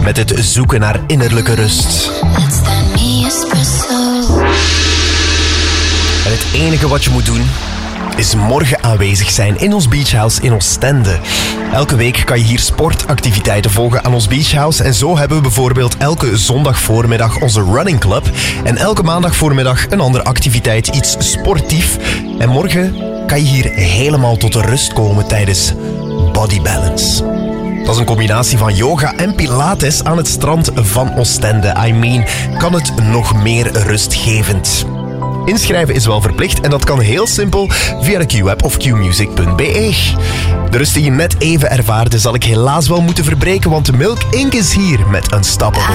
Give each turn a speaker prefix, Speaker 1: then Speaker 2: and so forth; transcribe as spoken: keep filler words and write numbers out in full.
Speaker 1: met het zoeken naar innerlijke rust. En het enige wat je moet doen is morgen aanwezig zijn in ons beachhouse in Oostende. Elke week kan je hier sportactiviteiten volgen aan ons beachhouse. En zo hebben we bijvoorbeeld elke zondagvoormiddag onze running club. En elke maandagvoormiddag een andere activiteit, iets sportief. En morgen kan je hier helemaal tot de rust komen tijdens Body Balance. Dat is een combinatie van yoga en pilates aan het strand van Oostende. I mean, kan het nog meer rustgevend? Inschrijven is wel verplicht en dat kan heel simpel via de Q-app of q music punt b e. De rust die je net even ervaarde zal ik helaas wel moeten verbreken, want de Milk Inc is hier met Unstoppable.